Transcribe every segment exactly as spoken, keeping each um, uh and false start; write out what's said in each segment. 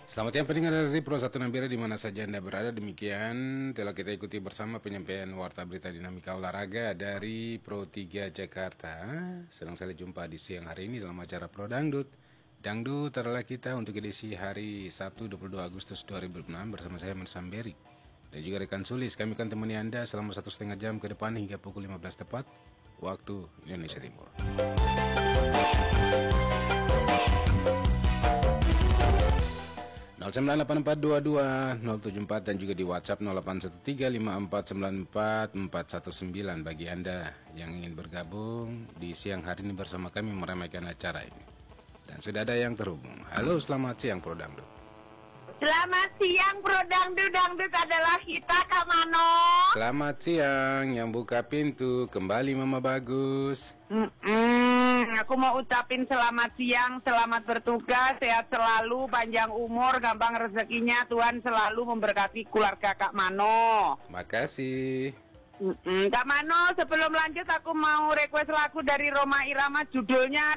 Selamat siang pendengar dari Pro satu Nabire di mana saja Anda berada. Demikian telah kita ikuti bersama penyampaian warta berita dinamika olahraga dari Pro tiga Jakarta. Senang sekali jumpa di siang hari ini dalam acara Pro Dangdut. Dangdut adalah kita untuk edisi hari Sabtu dua puluh dua Agustus dua ribu enam bersama saya Mensamberi dan juga rekan Sulis. Kami akan temani Anda selama satu setengah jam ke depan hingga pukul lima belas tepat waktu Indonesia Timur. nol sembilan delapan empat dua dua nol tujuh empat dan juga di WhatsApp nol delapan satu tiga lima empat sembilan empat empat satu sembilan bagi Anda yang ingin bergabung di siang hari ini bersama kami meramaikan acara ini. Dan sudah ada yang terhubung. Halo, selamat siang Pro Dangdut. Selamat siang Pro Dangdut. Dangdut adalah kita, Kak Mano. Selamat siang, yang buka pintu kembali Mama Bagus. Mm-mm. Aku mau ucapin selamat siang, selamat bertugas, sehat selalu, panjang umur, gampang rezekinya, Tuhan selalu memberkati keluarga Kak Mano. Makasih. Mm-mm. Kak Mano, sebelum lanjut aku mau request lagu dari Rhoma Irama, judulnya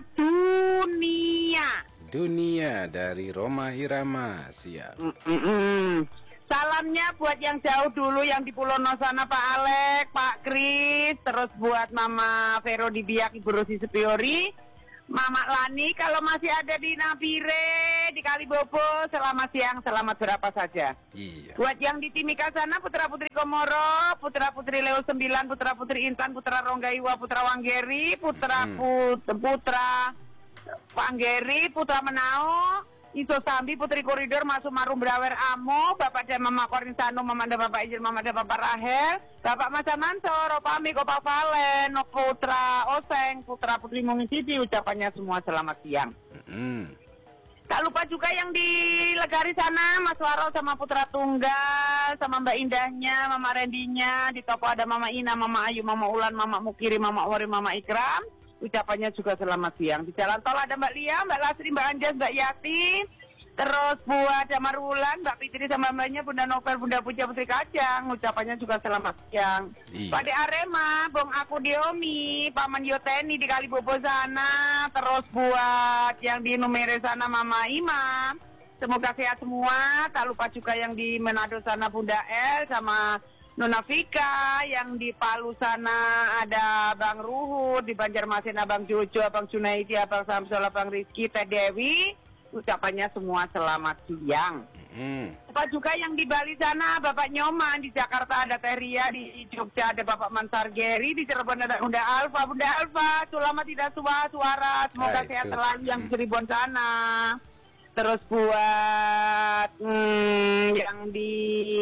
Dunia. Dunia dari Rhoma Irama, siap. Mm-mm. Salamnya buat yang jauh dulu, yang di Pulau Nosana, Pak Alek, Pak Kris, terus buat Mama Vero di Biak, Ibu Rosi Sepiori, Mama Lani kalau masih ada di Nabire, di Kalibobo, selamat siang, selamat berapa saja. Iya. Buat yang di Timika sana, Putra Putri Komoro, Putra Putri Leo sembilan, Putra Putri Intan, Putra Ronggaiwa, Putra Wanggeri, Putra Hmm. Put Putra Wanggeri, Putra Menao, Iso Sambi, Putri Koridor, Masuk Marum Brawer Amo, Bapak dan Mama Korinsano, Mama dan Bapak Ijil, Mama dan Bapak Rahel, Bapak Masa Mansor, Opami, Opa Valen, Putra Oseng, Putra Putri Mungisiti, ucapannya semua selamat siang. Mm-hmm. Tak lupa juga yang di Legari sana, Mas Waro sama Putra Tunggal, sama Mbak Indahnya, Mama Rendinya, di Topo ada Mama Ina, Mama Ayu, Mama Ulan, Mama Mukiri, Mama Wari, Mama Ikram. Ucapannya juga selamat siang. Di jalan tol ada Mbak Lia, Mbak Lasri, Mbak Anjas, Mbak Yati. Terus buat Damar Wulan, Mbak Fitri sama mbaknya, Bunda Novel, Bunda Puja, Putri Kacang. Ucapannya juga selamat siang. Iya. Pak De Arema, Bong Aku Diomi, Paman Yoteni di Kalibobo sana. Terus buat yang di Numere sana Mama Imam. Semoga sehat semua. Tak lupa juga yang di Manado sana Bunda El sama Nona Vika, yang di Palu sana ada Bang Ruhut, di Banjarmasin Abang Jojo, Abang Junaidi, Abang Samsul, Abang Rizky, Teh Dewi. Ucapannya semua selamat siang. Mm. Bapak juga yang di Bali sana, Bapak Nyoman, di Jakarta ada Teh Ria, di Jogja ada Bapak Mansar Geri, di Cirebon ada Bunda Alfa, Bunda Alfa, selama tidak suara, suara, semoga Hai, sehat tuh. selalu yang Mm. di Cirebon sana. Terus buat hmm, yang di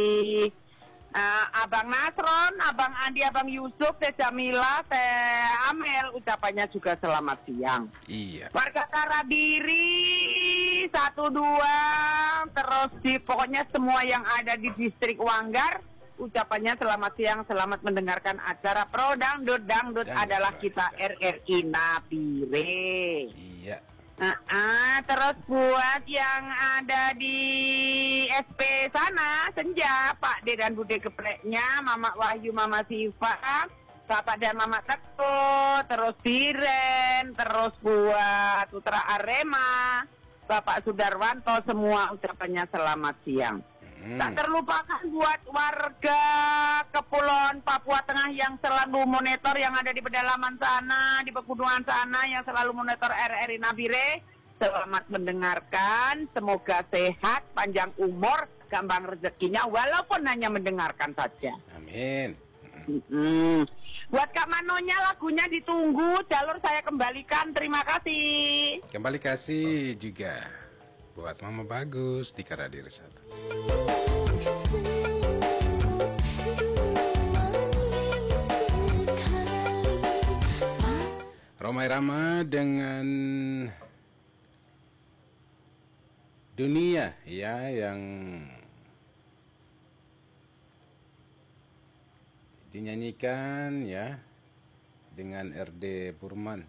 Uh, Abang Nasron, Abang Andi, Abang Yusuf, Teh Jamila, Teh Amel, ucapannya juga selamat siang. Iya. Warga Karabiri satu dua, terus di pokoknya semua yang ada di distrik Wanggar, ucapannya selamat siang, selamat mendengarkan acara Pro Dangdut. Dangdut Dangdut adalah kita R R I Nabire. Iya. Nah, ah, terus buat yang ada di S P sana, Senja, Pak D dan Bude Gepreknya, Mama Wahyu, Mama Siva, Bapak dan Mama Teto, terus Biren, terus buat Putra Arema, Bapak Sudarwanto, semua ucapannya selamat siang. Mm. Tak terlupakan buat warga Kepulauan Papua Tengah yang selalu monitor, yang ada di pedalaman sana, di pegunungan sana, yang selalu monitor R R I Nabire. Selamat mendengarkan, semoga sehat, panjang umur, gampang rezekinya, walaupun hanya mendengarkan saja. Amin. Mm-hmm. Buat Kak Manonya lagunya ditunggu, jalur saya kembalikan, terima kasih. Kembali kasih juga buat Mama Bagus di Karadir satu. Rhoma Irama dengan Dunia, ya, yang dinyanyikan ya dengan R D Burman.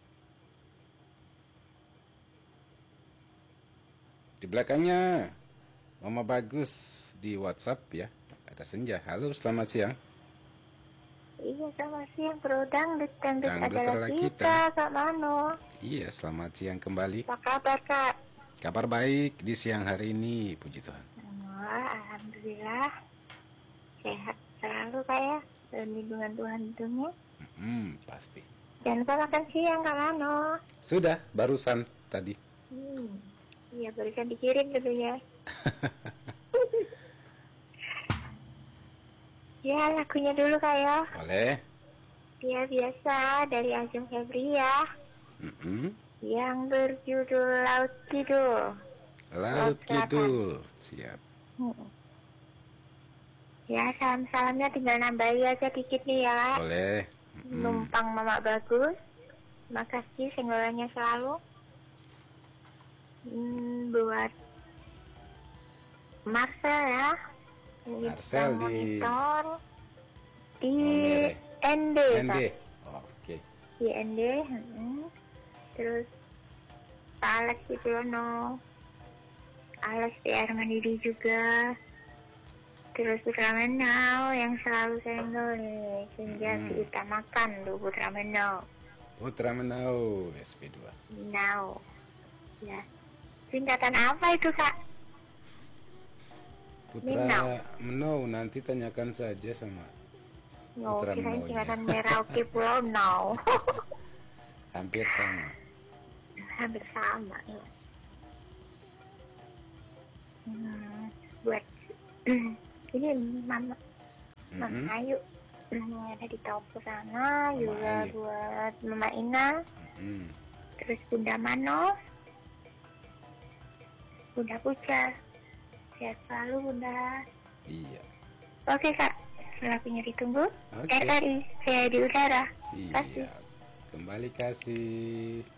Di belakangnya Mama Bagus di WhatsApp ya. Ada Senja. Halo, selamat siang. Iya, selamat siang Bro Dangdut. Dangdut Dangdut adalah adalah kita, kita. Kak Mano. Iya, selamat siang kembali. Apa kabar Kak? Kabar baik di siang hari ini, puji Tuhan. Oh, alhamdulillah. Sehat selalu Kak ya. Dan lindungan Tuhan tentunya. Hmm, pasti. Jangan lupa makan siang Kak Mano. Sudah, barusan tadi. Hmm. Iya, barusan dikirim tentunya. Ya, lagunya dulu Kak ya. Boleh. Ya, biasa dari Ajeng Febri ya. Mm-mm. Yang berjudul Laut Kidul. Laut Selatan. Kidul, siap. Hmm. Ya, salam-salamnya tinggal nambahi aja dikit nih ya. Boleh. Mm-mm. Numpang Mama Bagus. Makasih senggolannya selalu. Hmm, buat Marcel ya. Marcel Yang di monitor di Nomere. N D, N D. Kak. Oh, oke. Di N D. hmm. Terus Pak Alex Widono, Alex di Armanidi juga. Terus Putra Menau yang selalu senggol nih, senja Hmm. diutamakan tuh Putra Menau. Putra Menau, S P dua. Menau. Ya. Singkatan apa itu Kak? Putra Minau. Menau, nanti tanyakan saja sama Oh, Putra kirain Menaunya. singkatan Merauke Pulau Nau. Hampir sama. Hampir sama ya. Hmm, buat ini Mama Mama Mm-mm. Ayu yang ada di Taupo sana, Mama juga Ayu. buat Mama Ina, Mm. terus Bunda Mano, Bunda Puja, sehat selalu Bunda. Iya. Oke Kak, lagunya ditunggu. Oke. R R I, saya di udara. Kasih. Siap. Kembali kasih.